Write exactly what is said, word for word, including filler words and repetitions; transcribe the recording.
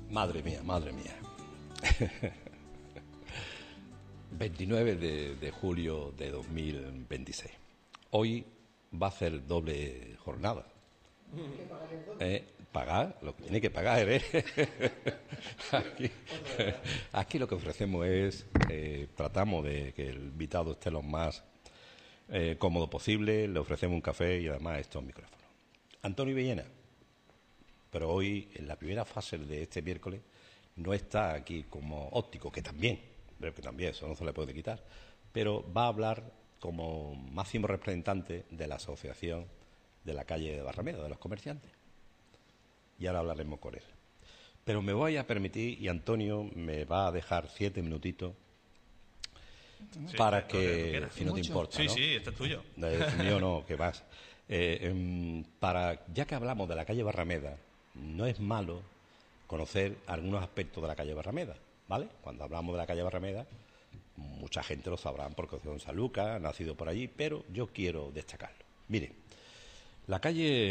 Madre mía, madre mía. veintinueve de, de julio de dos mil veintiséis. Hoy va a ser doble jornada. Eh, pagar lo que tiene que pagar, ¿eh? Aquí, aquí lo que ofrecemos es, eh, tratamos de que el invitado esté lo más eh, cómodo posible, le ofrecemos un café y además estos micrófonos. Antonio Villena, pero hoy en la primera fase de este miércoles no está aquí como óptico, que también, pero que también eso no se le puede quitar, pero va a hablar como máximo representante de la asociación de la calle de Barrameda, de los comerciantes. Y ahora hablaremos con él. Pero me voy a permitir, y Antonio me va a dejar siete minutitos sí, para que, si no te importa, sí, ¿no? Sí, este es tuyo. Es mío no, que vas. Eh, eh, para, ya que hablamos de la calle Barrameda, no es malo conocer algunos aspectos de la calle Barrameda, ¿vale? Cuando hablamos de la calle Barrameda, mucha gente lo sabrá porque es de San Lucas, ha nacido por allí, pero yo quiero destacarlo. Mire, la calle